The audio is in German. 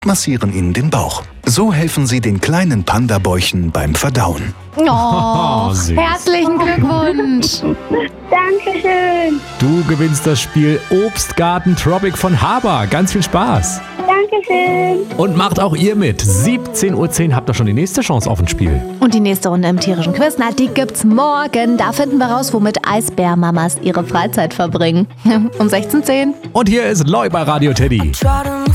massieren ihnen den Bauch. So helfen sie den kleinen Panda-Bäuchen beim Verdauen. Oh, süß. herzlichen Glückwunsch. Dankeschön. Du gewinnst das Spiel Obstgarten Tropic von Haber. Ganz viel Spaß. Dankeschön. Und macht auch ihr mit. 17:10 Uhr habt ihr schon die nächste Chance auf ein Spiel. Und die nächste Runde im tierischen Quiz, die gibt's morgen. Da finden wir raus, womit Eisbärmamas ihre Freizeit verbringen. Um 16:10 Uhr. Und hier ist Loi bei Radio Teddy.